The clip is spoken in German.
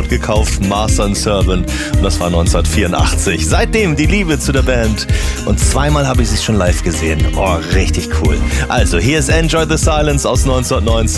dort gekauft, Master & Servant, und das war 1984. Seitdem die Liebe zu der Band und zweimal habe ich sie schon live gesehen. Oh, richtig cool. Also, hier ist Enjoy the Silence aus 1990.